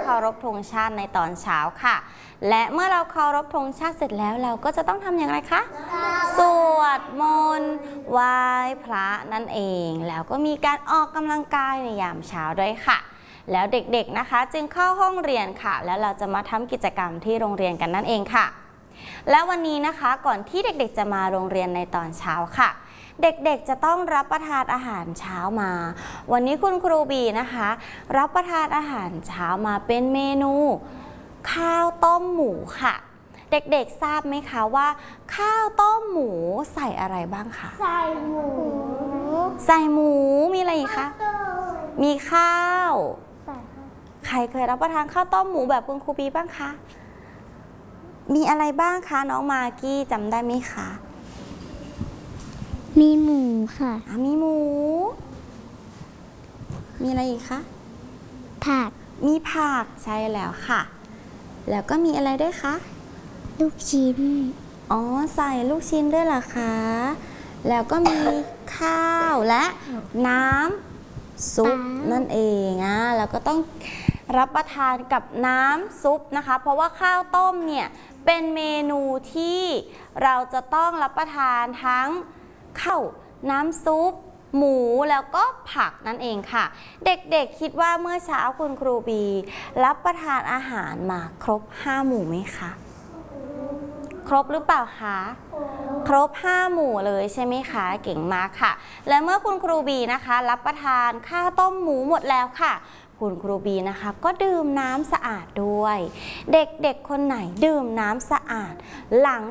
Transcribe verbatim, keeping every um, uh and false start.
เคารพธงชาติในตอนเช้าค่ะและเมื่อเราเคารพธงชาติเสร็จแล้วเราก็จะต้องทำอย่างไรคะสวดมนต์ไหว้พระนั่นเองแล้วก็มีการออกกำลังกายในยามเช้าด้วยค่ะแล้วเด็กๆนะคะจึงเข้าห้องเรียนค่ะแล้วเราจะมาทำกิจกรรมที่โรงเรียนกันนั่นเองค่ะและวันนี้นะคะก่อนที่เด็กๆจะมาโรงเรียนในตอนเช้าค่ะเด็กๆจะต้องรับประทานอาหารเช้ามาวันนี้คุณครูบีนะคะรับประทานอาหารเช้ามาเป็นเมนูข้าวต้มหมูค่ะเด็กๆทราบไหมคะว่าข้าวต้มหมูใส่อะไรบ้างคะใส่หมูใส่หมูมีอะไรอีกคะมีข้าวใครเคยรับประทานข้าวต้มหมูแบบคุณครูบีบ้างคะมีอะไรบ้างคะน้องมากกี้จำได้ไหมคะมีหมูค่ะมีหมูมีอะไรอีกคะผักมีผักใช่แล้วค่ะแล้วก็มีอะไรด้วยคะลูกชิ้นอ๋อใส่ลูกชิ้นด้วยเหรอคะแล้วก็มีข้าวและน้ำซุปนั่นเองอ่ะแล้วก็ต้องรับประทานกับน้ำซุปนะคะเพราะว่าข้าวต้มเนี่ยเป็นเมนูที่เราจะต้องรับประทานทั้งข้าวน้ำซุปหมูแล้วก็ผักนั่นเองค่ะเด็กๆคิดว่าเมื่อเช้าคุณครูบีรับประทานอาหารมาครบห้าหมู่ไหมคะครบหรือเปล่าคะครบห้าหมู่เลยใช่ไหมคะเก่งมากค่ะและเมื่อคุณครูบีนะคะรับประทานข้าวต้มหมูหมดแล้วค่ะคุณครูบีนะคะก็ดื่มน้ำสะอาดด้วยเด็กๆคนไหนดื่มน้ำสะอาดหลัง